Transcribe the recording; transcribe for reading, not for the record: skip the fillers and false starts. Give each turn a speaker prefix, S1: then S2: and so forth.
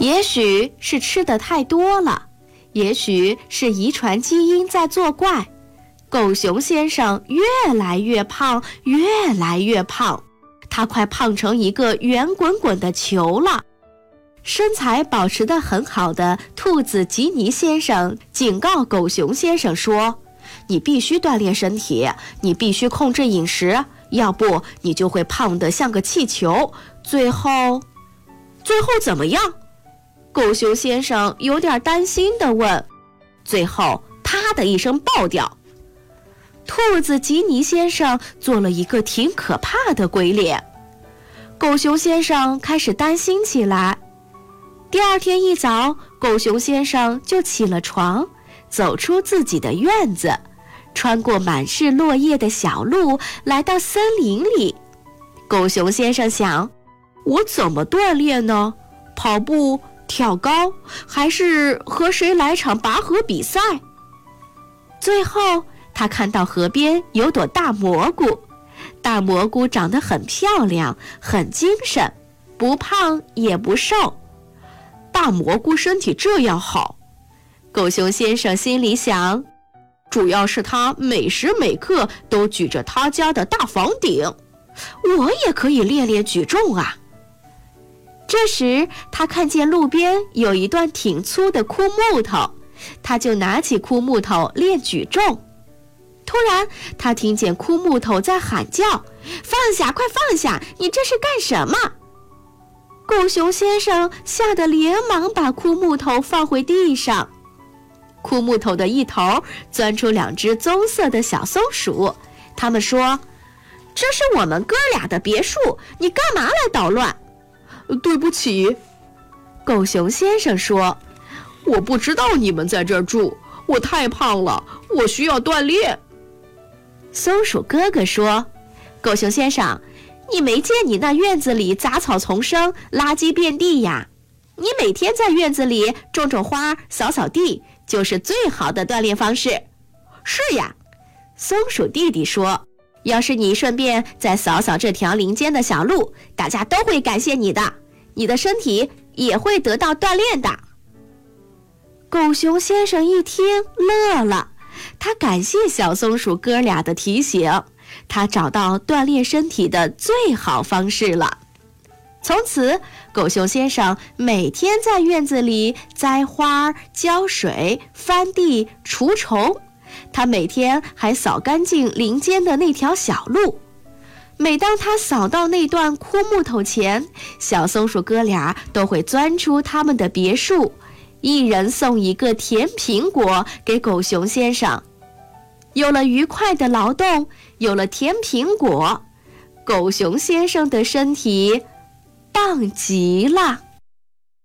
S1: 也许是吃得太多了，也许是遗传基因在作怪，狗熊先生越来越胖，越来越胖，他快胖成一个圆滚滚的球了。身材保持得很好的兔子吉尼先生警告狗熊先生说，你必须锻炼身体，你必须控制饮食，要不你就会胖得像个气球，最后怎么样？狗熊先生有点担心地问。最后啪的一声爆掉。兔子吉尼先生做了一个挺可怕的鬼脸。狗熊先生开始担心起来。第二天一早，狗熊先生就起了床，走出自己的院子，穿过满是落叶的小路，来到森林里。狗熊先生想，我怎么锻炼呢？跑步、跳高，还是和谁来场拔河比赛？最后他看到河边有朵大蘑菇，大蘑菇长得很漂亮，很精神，不胖也不瘦。大蘑菇身体这样好，狗熊先生心里想，主要是他每时每刻都举着他家的大房顶，我也可以练练举重啊。这时他看见路边有一段挺粗的枯木头，他就拿起枯木头练举重。突然他听见枯木头在喊叫，放下，快放下，你这是干什么？狗熊先生吓得连忙把枯木头放回地上。枯木头的一头钻出2只棕色的小松鼠，他们说，这是我们哥俩的别墅，你干嘛来捣乱？对不起，狗熊先生说，我不知道你们在这儿住，我太胖了，我需要锻炼。松鼠哥哥说，狗熊先生，你没见你那院子里杂草丛生，垃圾遍地呀？你每天在院子里种种花，扫扫地，就是最好的锻炼方式。是呀，松鼠弟弟说，要是你顺便再扫扫这条林间的小路，大家都会感谢你的，你的身体也会得到锻炼的。狗熊先生一听乐了，他感谢小松鼠哥俩的提醒，他找到锻炼身体的最好方式了。从此，狗熊先生每天在院子里栽花、浇水、翻地、除虫，他每天还扫干净林间的那条小路。每当他扫到那段枯木头前，小松鼠哥俩都会钻出他们的别墅，一人送一个甜苹果给狗熊先生。有了愉快的劳动，有了甜苹果，狗熊先生的身体棒极了。